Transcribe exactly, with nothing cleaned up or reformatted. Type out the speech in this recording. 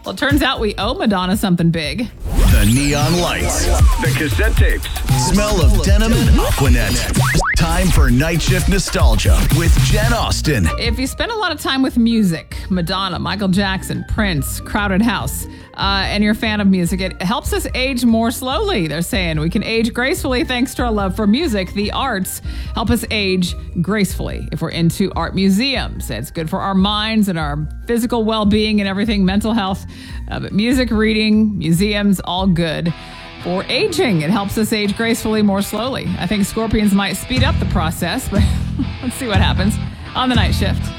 Well, it turns out we owe Madonna something big. The neon lights. The cassette tapes. Smell of denim and Aquanet. Time for Night Shift Nostalgia with Jen Austen. If you spend a lot of time with music, Madonna, Michael Jackson, Prince, Crowded House, uh, and you're a fan of music, it helps us age more slowly. They're saying we can age gracefully thanks to our love for music. The arts help us age gracefully if we're into art museums. It's good for our minds and our physical well-being and everything, mental health. Uh, but music, reading, museums, all good for aging. It helps us age gracefully more slowly. I think Scorpions might speed up the process, but let's see what happens on the Night Shift.